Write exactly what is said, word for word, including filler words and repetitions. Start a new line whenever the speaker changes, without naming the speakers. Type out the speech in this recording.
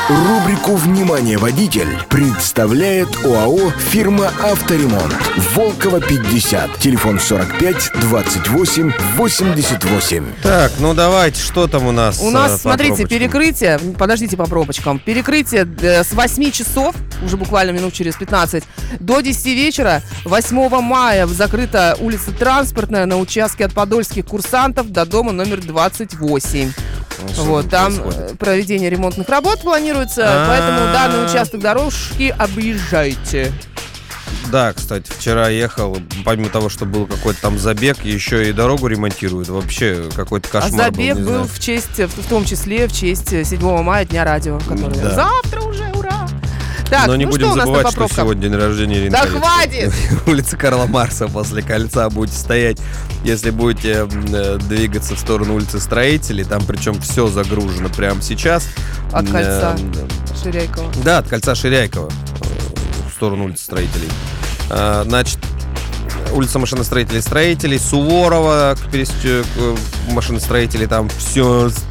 Рубрику «Внимание, водитель» представляет ОАО «Фирма Авторемонт». Волкова, пятьдесят. Телефон сорок пять двадцать восемь восемьдесят восемь.
Так, ну давайте, что там у нас?
У нас,
э, по
смотрите,
пробочкам?
перекрытие. Подождите по пробочкам. Перекрытие э, с восьми часов, уже буквально минут через пятнадцать, до десяти вечера. восьмого мая закрыта улица Транспортная на участке от подольских курсантов до дома номер двадцать восемь.
Ну,
Вот, там
происходит?
э, проведение ремонтных работ планируется,
А-а-а.
поэтому данный участок дорожки объезжайте.
Да, кстати, вчера ехал, помимо того, что был какой-то там забег, еще и дорогу ремонтируют. Вообще какой-то
А
кошмар
забег
был, не
был
знаю.
в честь, в, в том числе в честь седьмого мая, Дня радио, который
Да.
завтра уже, ура! Так,
Но не
ну
будем
что у нас
забывать,
там по
что
пробкам?
сегодня день рождения Ирины
Да
Калинской.
хватит!
Улица Карла Маркса после кольца будете стоять, если будете э, двигаться в сторону улицы Строителей. Там причем все загружено прямо сейчас.
От кольца
Э,
Ширяйкова.
Да, от кольца Ширяйкова э, в сторону улицы Строителей. Э, Значит, улица машиностроителей Строителей, Суворова к пересечению машиностроителей, там все